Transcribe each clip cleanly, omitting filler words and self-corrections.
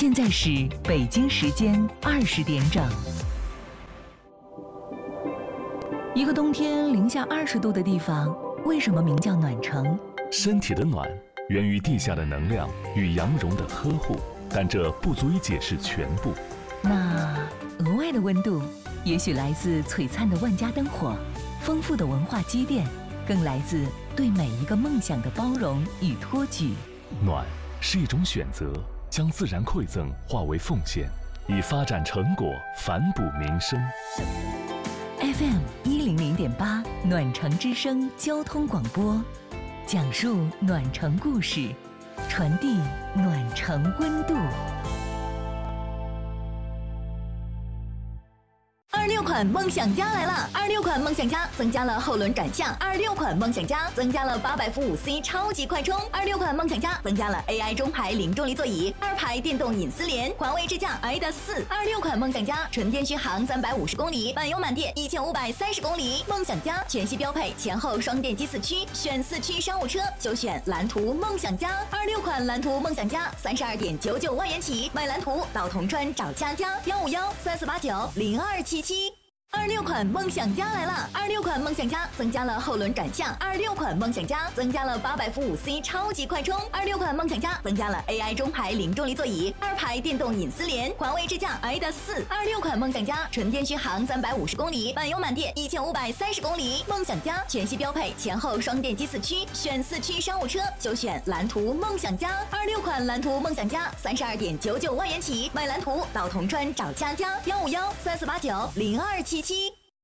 现在是北京时间20点整。一个冬天零下20度的地方，为什么名叫暖城？ 身体的暖源于地下的能量与羊绒的呵护，但这不足以解释全部。 那额外的温度，也许来自璀璨的万家灯火，丰富的文化积淀，更来自对每一个梦想的包容与托举。 暖是一种选择，将自然馈赠化为奉献，以发展成果反哺民生。 FM 100.8暖城之声交通广播，讲述暖城故事，传递暖城温度。 26款梦想家来了！26款梦想家增加了后轮转向，26款梦想家增加了800伏5C 超级快充，26款梦想家增加了 AI 中排零重力座椅，2排电动隐私联，环卫智驾 i-4。26款梦想家纯电续航350公里，满油满电1530公里。梦想家全系标配前后双电机4驱，选4驱商务车就选蓝图梦想家。26款蓝图梦想家32.99万元起，买蓝图到铜川找佳佳15134890277。26款梦想家来了！26款梦想家增加了后轮转向，26款梦想家增加了800伏5C 超级快充，26款梦想家增加了 AI 中排零重力座椅，2排电动隐私联，环卫智驾 i-4。26款梦想家纯电续航350公里，满油满电1530公里。梦想家全系标配前后双电机4驱，选4驱商务车就选蓝图梦想家。26款蓝图梦想家32.99万元起，买蓝图到铜川找佳佳15134890277。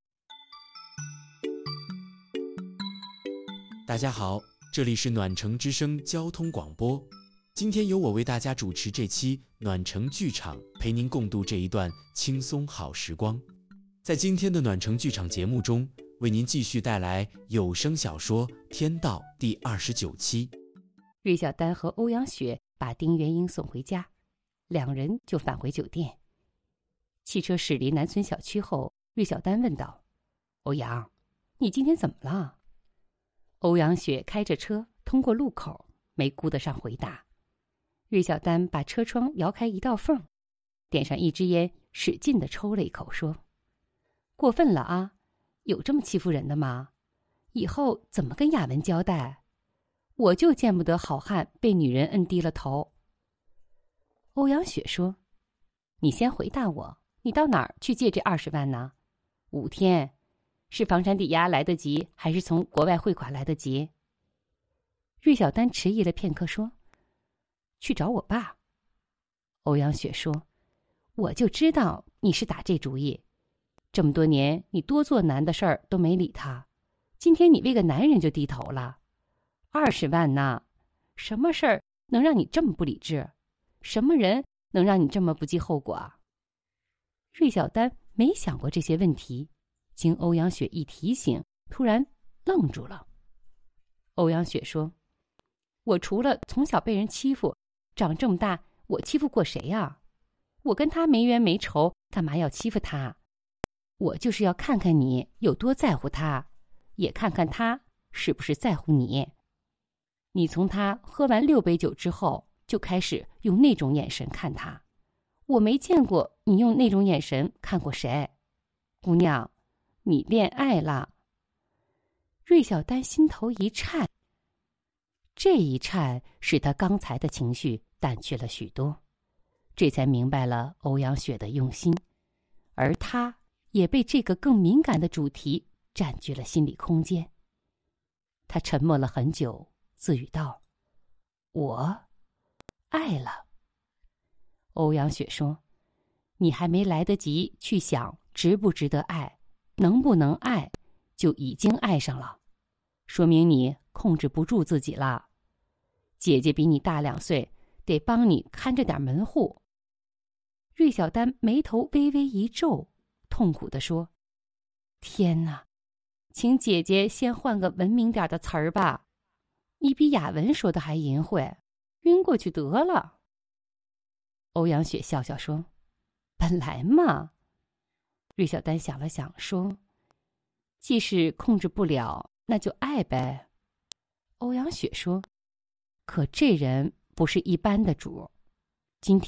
大家好，这里是暖城之声交通广播。今天由我为大家主持这期暖城剧场，陪您共度这一段轻松好时光。在今天的暖城剧场节目中，为您继续带来有声小说《天道》第29期。 芮小丹和欧阳雪把丁元英送回家，两人就返回酒店。汽车驶离南村小区后，芮小丹问道：“欧阳，你今天怎么了？”欧阳雪开着车通过路口，没顾得上回答。芮小丹把车窗摇开一道缝，点上一支烟，使劲地抽了一口，说：“过分了啊，有这么欺负人的吗？以后怎么跟雅文交代？我就见不得好汉被女人摁低了头。”欧阳雪说：“你先回答我，你到哪儿去借这20万呢？5天，是房产抵押来得及，还是从国外汇款来得及？”芮小丹迟疑了片刻，说：“去找我爸。”欧阳雪说：“我就知道你是打这主意，这么多年你多做难的事儿都没理他，今天你为个男人就低头了。20万呢？什么事儿能让你这么不理智？什么人能让你这么不计后果？”芮小丹没想过这些问题，经欧阳雪一提醒，突然愣住了。欧阳雪说：“我除了从小被人欺负，长这么大我欺负过谁呀？我跟他没冤没仇，干嘛要欺负他？我就是要看看你有多在乎他，也看看他是不是在乎你。你从他喝完6杯酒之后，就开始用那种眼神看他，我没见过你用那种眼神看过谁。姑娘，你恋爱了。”芮小丹心头一颤，这一颤使他刚才的情绪淡去了许多，这才明白了欧阳雪的用心，而他也被这个更敏感的主题占据了心理空间。他沉默了很久，自语道：“我爱了。”欧阳雪说：“你还没来得及去想值不值得爱，能不能爱，就已经爱上了，说明你控制不住自己了。姐姐比你大2岁，得帮你看着点门户。”芮小丹眉头微微一皱，痛苦地说：“天哪，请姐姐先换个文明点的词儿吧，你比雅文说的还淫秽，晕过去得了。”欧阳雪笑笑说：“本来嘛。”芮小丹想了想说：“即使控制不了，那就爱呗。”欧阳雪说：“可这人不是一般的主，今天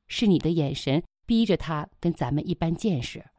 是你的眼神逼着他跟咱们一般见识。